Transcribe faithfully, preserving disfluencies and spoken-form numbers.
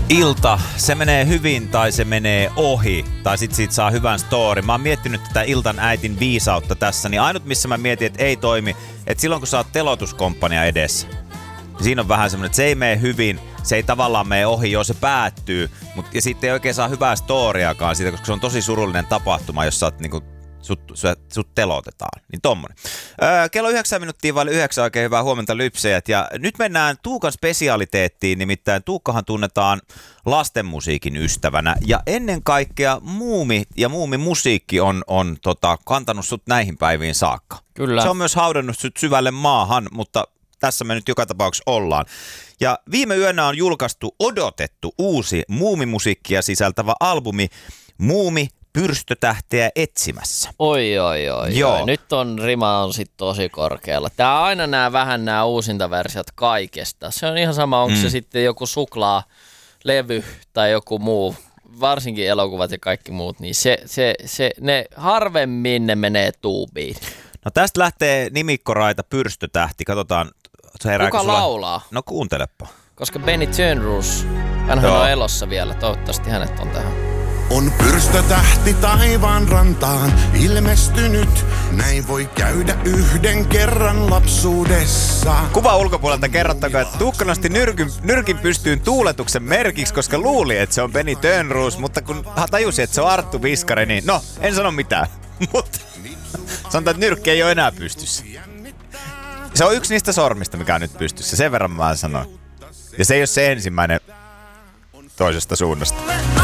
Ilta, se menee hyvin tai se menee ohi, tai sit siitä saa hyvän story. Mä oon miettinyt tätä Iltan äitin viisautta tässä, niin ainut missä mä mietin, että ei toimi, että silloin kun sä oot telotuskomppania edessä, niin siinä on vähän semmonen, että se ei mene hyvin, se ei tavallaan mene ohi, joo se päättyy, mut, ja sitten ei oikein saa hyvää storiakaan siitä, koska se on tosi surullinen tapahtuma, jos sä oot niinku Sut, sut, sut telotetaan. Niin tommonen. Öö, kello yhdeksän minuuttia vaille yhdeksän, oikein hyvää huomenta lypsejät. Ja nyt mennään Tuukan spesialiteettiin, nimittäin Tuukkahan tunnetaan lastenmusiikin ystävänä. Ja ennen kaikkea muumi ja muumimusiikki on, on tota, kantanut sut näihin päiviin saakka. Kyllä. Se on myös haudannut sut syvälle maahan, mutta tässä me nyt joka tapauksessa ollaan. Ja viime yönä on julkaistu odotettu uusi muumimusiikkia sisältävä albumi Muumi Pyrstötähteä etsimässä. Oi, oi, oi, Joo. oi. Nyt on rima on sit tosi korkealla. Tää on aina nää vähän nää uusintaversiot kaikesta. Se on ihan sama, onko mm. se sitten joku suklaalevy tai joku muu, varsinkin elokuvat ja kaikki muut, niin se, se, se, ne harvemmin ne menee tuubiin. No tästä lähtee nimikkoraita Pyrstötähti. Katsotaan. Kuka sulla... laulaa? No kuuntelepa. Koska Benny Turnroos, hänhän on elossa vielä. Toivottavasti hänet on tähän. On pyrstötähti taivaan rantaan ilmestynyt, näin voi käydä yhden kerran lapsuudessa. Kuva ulkopuolelta kerrottakoon, että Tuukka nosti nyrkin, nyrkin pystyyn tuuletuksen merkiksi, koska luuli, että se on Benny Turnroos, mutta kun tajusi, että se on Arttu Viskari, niin no, en sano mitään. Mutta sanotaan, että nyrkki ei ole enää pystyssä. Se on yksi niistä sormista, mikä on nyt pystyssä, sen verran mä sanon. Ja se ei ole se ensimmäinen toisesta suunnasta.